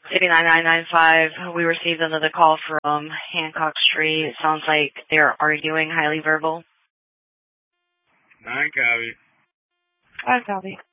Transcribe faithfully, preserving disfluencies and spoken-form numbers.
City nine nine nine five, we received another call from Hancock Street. It sounds like they're arguing, highly verbal. Nine copy. Five copy.